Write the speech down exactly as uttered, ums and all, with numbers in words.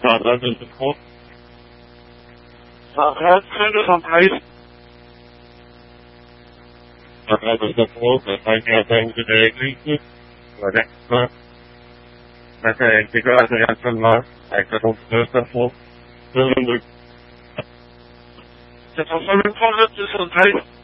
Ja, dat is het goed. Maar het verder van huis. Maar dat is het goed, dat hij niet over de rekening. Maar dat is het. Maar ik denk dat hij het van maar. Ik heb ons dus dat goed. Dat was een van het is van huis.